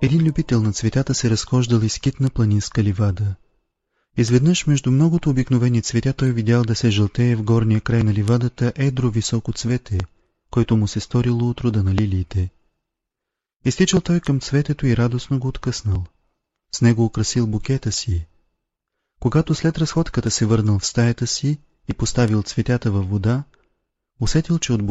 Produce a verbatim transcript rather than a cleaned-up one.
Един любител на цветята се разхождал из скитна планинска ливада. Изведнъж между многото обикновени цветя той видял да се жълтее в горния край на ливадата едро високо цвете, който му се сторило от рода на лилиите. Изтичал той към цветето и радостно го откъснал. С него украсил букета си. Когато след разходката се върнал в стаята си и поставил цветята във вода, усетил, че от